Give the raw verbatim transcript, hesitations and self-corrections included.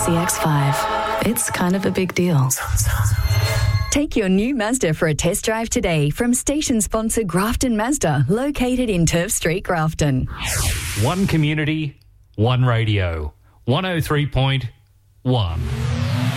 C X five. It's kind of a big deal. Take your new Mazda for a test drive today from station sponsor Grafton Mazda, located in Turf Street, Grafton. One community, one radio. one oh three point one.